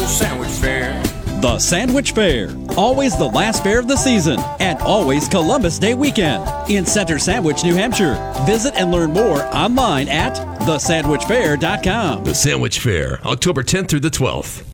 old Sandwich Fair. The Sandwich Fair, always the last fair of the season, and always Columbus Day weekend in Center Sandwich, New Hampshire. Visit and learn more online at thesandwichfair.com. The Sandwich Fair, October 10th through the 12th.